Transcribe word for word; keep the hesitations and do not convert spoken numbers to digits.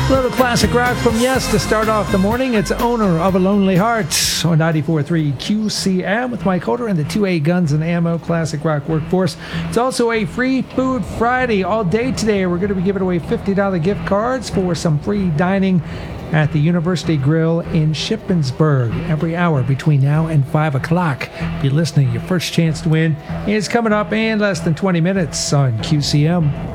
Little classic rock from Yes to start off the morning. It's Owner of a Lonely Heart on ninety-four point three Q C M with Mike Holder and the two A Guns and Ammo Classic Rock Workforce. It's also a Free Food Friday. All day today, we're going to be giving away fifty dollars gift cards for some free dining at the University Grill in Shippensburg every hour between now and five o'clock. If you're listening, your first chance to win is coming up in less than twenty minutes on Q C M.